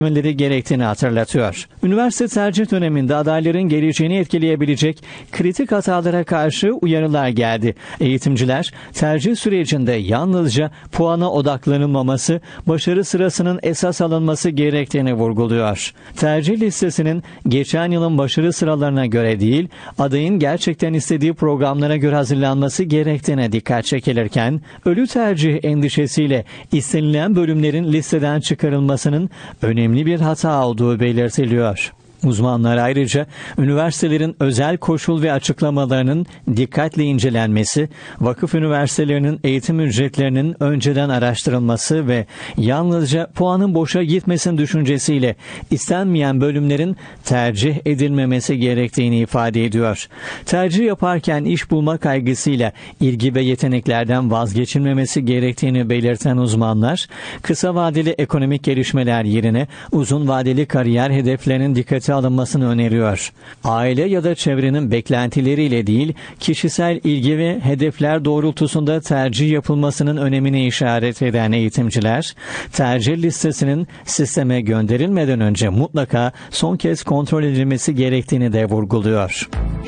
gerektiğini hatırlatıyor. Üniversite tercih döneminde adayların geleceğini etkileyebilecek kritik hatalara karşı uyarılar geldi. Eğitimciler tercih sürecinde yalnızca puana odaklanılmaması, başarı sırasının esas alınması gerektiğini vurguluyor. Tercih listesinin geçen yılın başarı sıralarına göre değil, adayın gerçekten istediği programlara göre hazırlanması gerektiğine dikkat çekilirken, ölü tercih endişesiyle istenilen bölümlerin listeden çıkarılmasının önemli bir hata olduğu belirtiliyor. Uzmanlar ayrıca üniversitelerin özel koşul ve açıklamalarının dikkatle incelenmesi, vakıf üniversitelerinin eğitim ücretlerinin önceden araştırılması ve yalnızca puanın boşa gitmesin düşüncesiyle istenmeyen bölümlerin tercih edilmemesi gerektiğini ifade ediyor. Tercih yaparken iş bulma kaygısıyla ilgi ve yeteneklerden vazgeçilmemesi gerektiğini belirten uzmanlar, kısa vadeli ekonomik gelişmeler yerine uzun vadeli kariyer hedeflerinin dikkate alınmasını öneriyor. Aile ya da çevrenin beklentileriyle değil, kişisel ilgi ve hedefler doğrultusunda tercih yapılmasının önemine işaret eden eğitimciler, tercih listesinin sisteme gönderilmeden önce mutlaka son kez kontrol edilmesi gerektiğini de vurguluyor.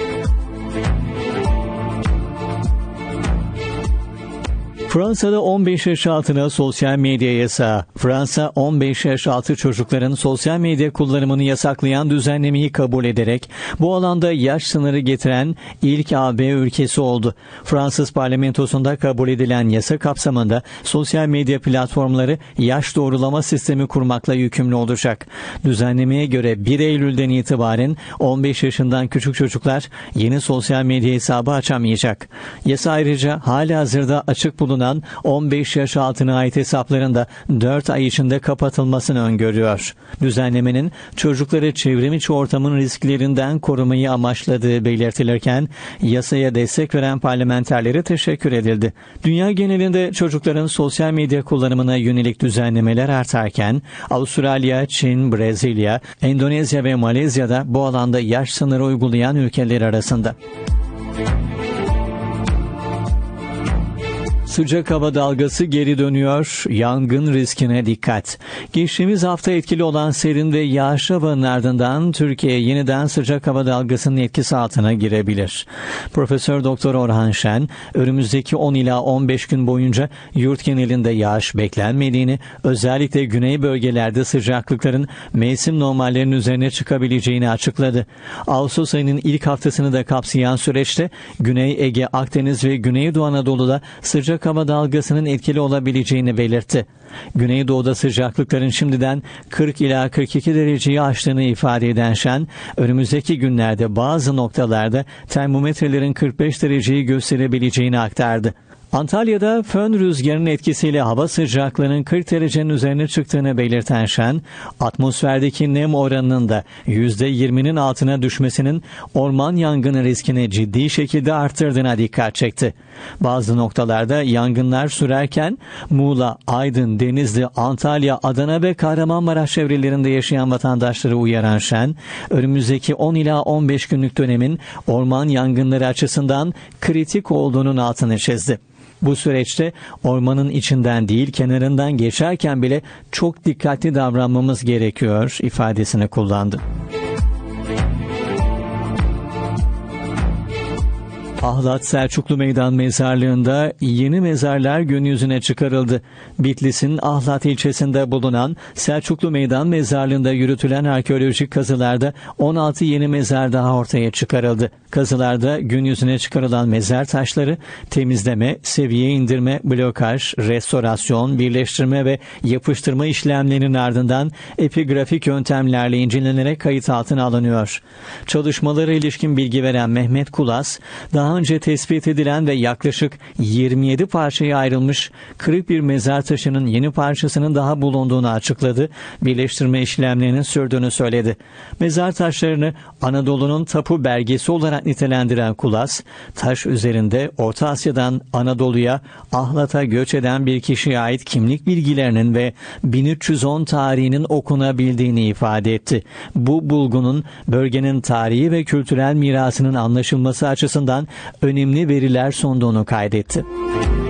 Fransa'da 15 yaş altına sosyal medya yasağı. Fransa, 15 yaş altı çocukların sosyal medya kullanımını yasaklayan düzenlemeyi kabul ederek bu alanda yaş sınırı getiren ilk AB ülkesi oldu. Fransız parlamentosunda kabul edilen yasa kapsamında sosyal medya platformları yaş doğrulama sistemi kurmakla yükümlü olacak. Düzenlemeye göre 1 Eylül'den itibaren 15 yaşından küçük çocuklar yeni sosyal medya hesabı açamayacak. Yasa ayrıca halihazırda açık bulunan 15 yaş altına ait hesapların da 4 ay içinde kapatılmasını öngörüyor. Düzenlemenin çocukları çevrim içi ortamın risklerinden korumayı amaçladığı belirtilirken yasaya destek veren parlamenterlere teşekkür edildi. Dünya genelinde çocukların sosyal medya kullanımına yönelik düzenlemeler artarken Avustralya, Çin, Brezilya, Endonezya ve Malezya'da bu alanda yaş sınırı uygulayan ülkeler arasında. Sıcak hava dalgası geri dönüyor, yangın riskine dikkat. Geçtiğimiz hafta etkili olan serin ve yağışlı havanın ardından Türkiye yeniden sıcak hava dalgasının etkisi altına girebilir. Profesör Doktor Orhan Şen, önümüzdeki 10 ila 15 gün boyunca yurt genelinde yağış beklenmediğini, özellikle güney bölgelerde sıcaklıkların mevsim normallerinin üzerine çıkabileceğini açıkladı. Ağustos ayının ilk haftasını da kapsayan süreçte Güney Ege, Akdeniz ve Güneydoğu Anadolu'da sıcak hava dalgasının etkili olabileceğini belirtti. Güneydoğu'da sıcaklıkların şimdiden 40 ila 42 dereceyi aştığını ifade eden Şen, önümüzdeki günlerde bazı noktalarda termometrelerin 45 dereceyi gösterebileceğini aktardı. Antalya'da fön rüzgarının etkisiyle hava sıcaklığının 40 derecenin üzerine çıktığını belirten Şen, atmosferdeki nem oranının da %20'nin altına düşmesinin orman yangını riskini ciddi şekilde arttırdığına dikkat çekti. Bazı noktalarda yangınlar sürerken Muğla, Aydın, Denizli, Antalya, Adana ve Kahramanmaraş çevrelerinde yaşayan vatandaşları uyaran Şen, önümüzdeki 10 ila 15 günlük dönemin orman yangınları açısından kritik olduğunun altını çizdi. Bu süreçte ormanın içinden değil kenarından geçerken bile çok dikkatli davranmamız gerekiyor ifadesini kullandı. Ahlat Selçuklu Meydan Mezarlığı'nda yeni mezarlar gün yüzüne çıkarıldı. Bitlis'in Ahlat ilçesinde bulunan Selçuklu Meydan Mezarlığı'nda yürütülen arkeolojik kazılarda 16 yeni mezar daha ortaya çıkarıldı. Kazılarda gün yüzüne çıkarılan mezar taşları temizleme, seviye indirme, blokaj, restorasyon, birleştirme ve yapıştırma işlemlerinin ardından epigrafik yöntemlerle incelenerek kayıt altına alınıyor. Çalışmalara ilişkin bilgi veren Mehmet Kulas, daha önce tespit edilen ve yaklaşık 27 parçaya ayrılmış kırık bir mezar taşının yeni parçasının daha bulunduğunu açıkladı. Birleştirme işlemlerinin sürdüğünü söyledi. Mezar taşlarını Anadolu'nun tapu belgesi olarak nitelendiren Kulas, taş üzerinde Orta Asya'dan Anadolu'ya, Ahlat'a göç eden bir kişiye ait kimlik bilgilerinin ve 1310 tarihinin okunabildiğini ifade etti. Bu bulgunun bölgenin tarihi ve kültürel mirasının anlaşılması açısından önemli veriler sunduğunu kaydetti.